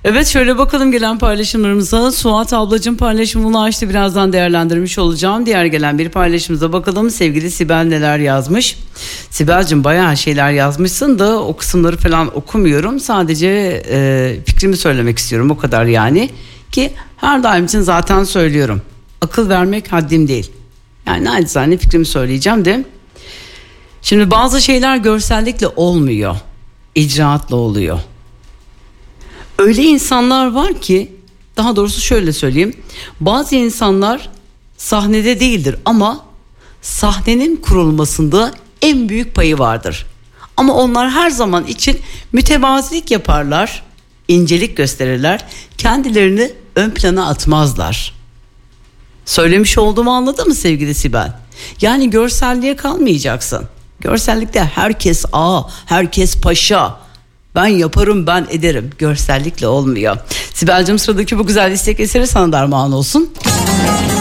Evet, şöyle bakalım gelen paylaşımlarımıza. Suat ablacığım paylaşımını açtı, birazdan değerlendirmiş olacağım. Diğer gelen bir paylaşımıza bakalım. Sevgili Sibel neler yazmış. Sibel'cim bayağı şeyler yazmışsın da o kısımları falan okumuyorum. Sadece fikrimi söylemek istiyorum, o kadar yani. Ki her daim için zaten söylüyorum. Akıl vermek haddim değil. Yani naçizane fikrimi söyleyeceğim de. Şimdi bazı şeyler görsellikle olmuyor. İcraatla oluyor. Öyle insanlar var ki, daha doğrusu şöyle söyleyeyim. Bazı insanlar sahnede değildir ama sahnenin kurulmasında en büyük payı vardır. Ama onlar her zaman için mütevazilik yaparlar, incelik gösterirler, kendilerini ön plana atmazlar. Söylemiş olduğumu anladın mı sevgili Sibel? Yani görselliğe kalmayacaksın. Görsellikte herkes herkes paşa. Ben yaparım, ben ederim. Görsellikle olmuyor. Sibel'cim, sıradaki bu güzel istek eseri sana darman olsun.